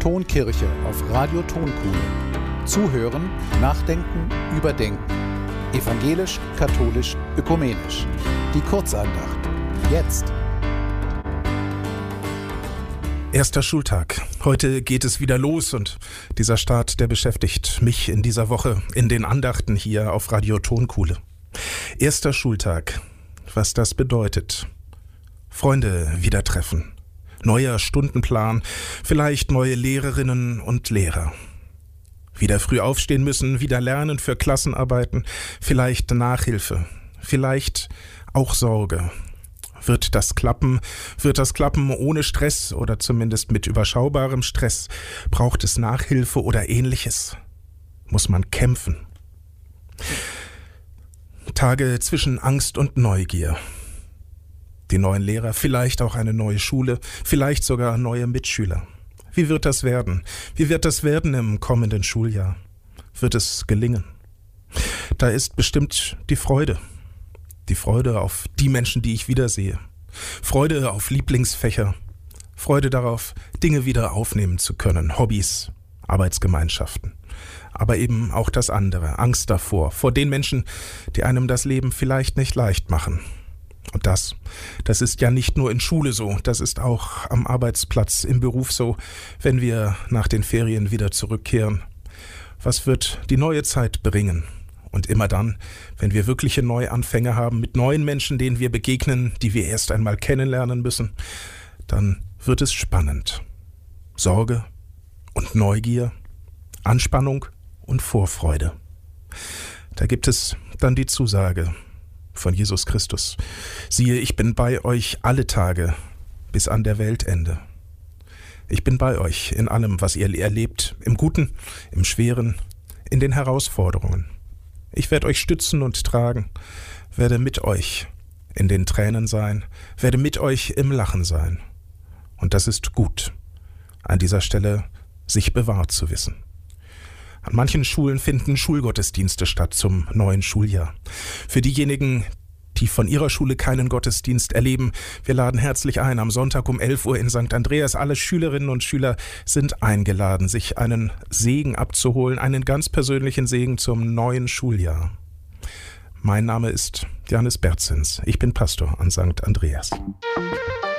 Tonkirche auf Radio Tonkuhle. Zuhören, nachdenken, überdenken. Evangelisch, katholisch, ökumenisch. Die Kurzandacht. Jetzt. Erster Schultag. Heute geht es wieder los und dieser Start, der beschäftigt mich in dieser Woche in den Andachten hier auf Radio Tonkuhle. Erster Schultag. Was das bedeutet. Freunde wieder treffen. Neuer Stundenplan, vielleicht neue Lehrerinnen und Lehrer. Wieder früh aufstehen müssen, wieder lernen für Klassenarbeiten, vielleicht Nachhilfe, vielleicht auch Sorge. Wird das klappen? Wird das klappen ohne Stress oder zumindest mit überschaubarem Stress? Braucht es Nachhilfe oder Ähnliches? Muss man kämpfen? Tage zwischen Angst und Neugier. Die neuen Lehrer, vielleicht auch eine neue Schule, vielleicht sogar neue Mitschüler. Wie wird das werden? Wie wird das werden im kommenden Schuljahr? Wird es gelingen? Da ist bestimmt die Freude. Die Freude auf die Menschen, die ich wiedersehe. Freude auf Lieblingsfächer. Freude darauf, Dinge wieder aufnehmen zu können. Hobbys, Arbeitsgemeinschaften. Aber eben auch das andere. Angst davor. Vor den Menschen, die einem das Leben vielleicht nicht leicht machen. Und das ist ja nicht nur in Schule so, das ist auch am Arbeitsplatz, im Beruf so, wenn wir nach den Ferien wieder zurückkehren. Was wird die neue Zeit bringen? Und immer dann, wenn wir wirkliche Neuanfänge haben mit neuen Menschen, denen wir begegnen, die wir erst einmal kennenlernen müssen, dann wird es spannend. Sorge und Neugier, Anspannung und Vorfreude. Da gibt es dann die Zusage von Jesus Christus. Siehe, ich bin bei euch alle Tage bis an der Weltende. Ich bin bei euch in allem, was ihr erlebt, im Guten, im Schweren, in den Herausforderungen. Ich werde euch stützen und tragen, werde mit euch in den Tränen sein, werde mit euch im Lachen sein. Und das ist gut, an dieser Stelle sich bewahrt zu wissen. An manchen Schulen finden Schulgottesdienste statt zum neuen Schuljahr. Für diejenigen, die von ihrer Schule keinen Gottesdienst erleben, wir laden herzlich ein, am Sonntag um 11 Uhr in St. Andreas. Alle Schülerinnen und Schüler sind eingeladen, sich einen Segen abzuholen, einen ganz persönlichen Segen zum neuen Schuljahr. Mein Name ist Johannes Bertzens. Ich bin Pastor an St. Andreas.